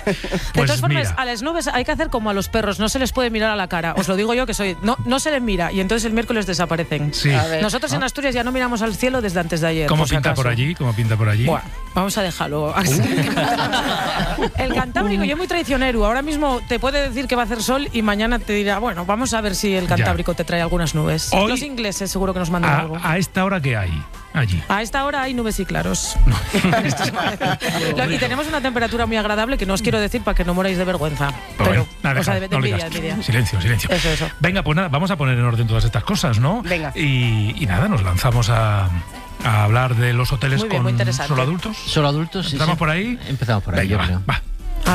De todas formas, a las nubes hay que hacer como a los perros, no se les puede mirar a la cara. Os lo digo yo que soy... No se les mira y entonces el miércoles desaparecen. Sí. Nosotros en Asturias ya no miramos al cielo desde antes de ayer. ¿Cómo pinta por allí? Bueno, vamos a dejarlo. El Cantábrico, yo muy traicionero. Ahora mismo te puede decir que va a hacer sol y mañana te dirá, bueno, vamos a ver si el Cantábrico te trae algunas nubes. Hoy, los ingleses seguro que nos mandan algo. ¿A esta hora qué hay allí? A esta hora hay nubes y claros. Y tenemos una temperatura muy agradable que no os quiero decir para que no moráis de vergüenza. Pero, nada, o sea, de envidia. Silencio. Eso. Venga, pues nada, vamos a poner en orden todas estas cosas, ¿no? Venga. Y nada, nos lanzamos a hablar de los hoteles muy bien, muy con solo adultos. Solo adultos, sí. ¿Empezamos por ahí? Empezamos por ahí, Venga, yo creo. va.